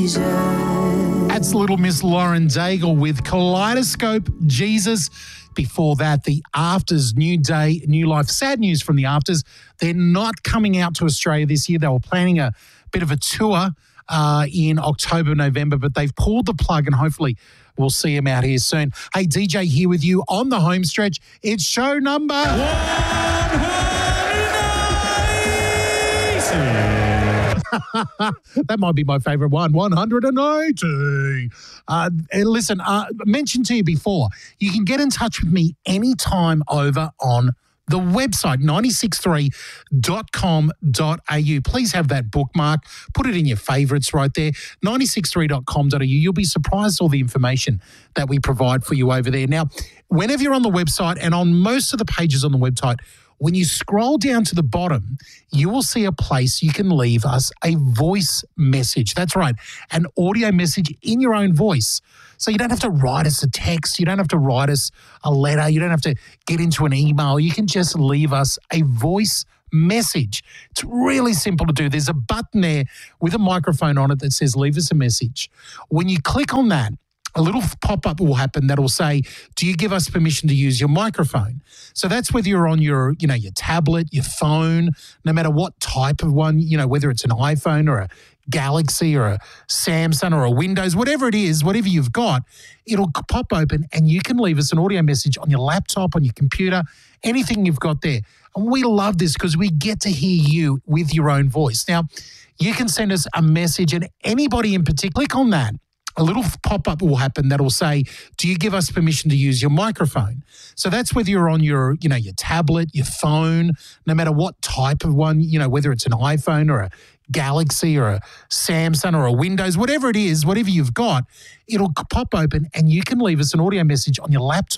That's Little Miss Lauren Daigle with Kaleidoscope Jesus. Before that, the Afters, New Day, New Life. Sad news from the Afters. They're not coming out to Australia this year. They were planning a bit of a tour in October, November, but they've pulled the plug and hopefully we'll see them out here soon. Hey, DJ here with you on the home stretch. It's show number 190. That might be my favourite one, 180. Listen, mentioned to you before, you can get in touch with me anytime over on the website, 963.com.au. Please have that bookmark. Put it in your favourites right there, 963.com.au. You'll be surprised all the information that we provide for you over there. Now, whenever you're on the website and on most of the pages on the website, when you scroll down to the bottom, you will see a place you can leave us a voice message. That's right, an audio message in your own voice. So you don't have to write us a text. You don't have to write us a letter. You don't have to get into an email. You can just leave us a voice message. It's really simple to do. There's a button there with a microphone on it that says leave us a message. When you click on that, a little pop-up will happen that will say, do you give us permission to use your microphone? So that's whether you're on your tablet, your phone, no matter what type of one, whether it's an iPhone or a Galaxy or a Samsung or a Windows, whatever it is, whatever you've got, it'll pop open and you can leave us an audio message on your laptop, on your computer, anything you've got there. And we love this because we get to hear you with your own voice. Now, you can send us a message and anybody in particular, click on that. A little pop-up will happen that will say, do you give us permission to use your microphone? So that's whether you're on your tablet, your phone, no matter what type of one, whether it's an iPhone or a Galaxy or a Samsung or a Windows, whatever it is, whatever you've got, it'll pop open and you can leave us an audio message on your laptop.